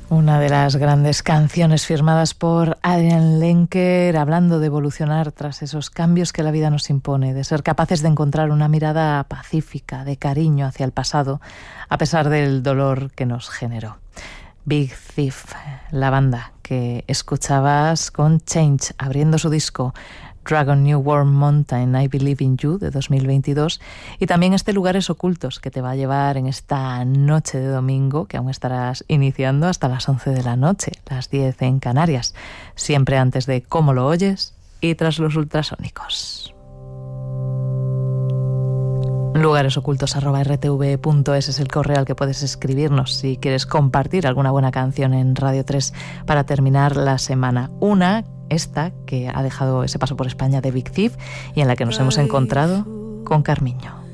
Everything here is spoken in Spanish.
Una de las grandes canciones firmadas por Adrian Lenker, hablando de evolucionar tras esos cambios que la vida nos impone, de ser capaces de encontrar una mirada pacífica, de cariño hacia el pasado, a pesar del dolor que nos generó. Big Thief, la banda que escuchabas con Change, abriendo su disco Dragon New World Mountain, I Believe in You, de 2022, y también Lugares Ocultos, que te va a llevar en esta noche de domingo, que aún estarás iniciando hasta las 11 de la noche, las 10 en Canarias, siempre antes de Cómo lo oyes y tras los ultrasónicos. lugaresocultos@rtv.es es el correo al que puedes escribirnos si quieres compartir alguna buena canción en Radio 3 para terminar la semana. Esta que ha dejado ese paso por España de Big Thief y en la que nos hemos encontrado con Carmiño.